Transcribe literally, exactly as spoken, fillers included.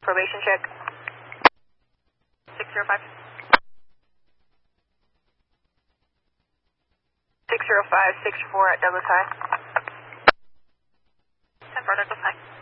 Probation check. six zero five. six zero five, six four at Douglas High. ten four Douglas High.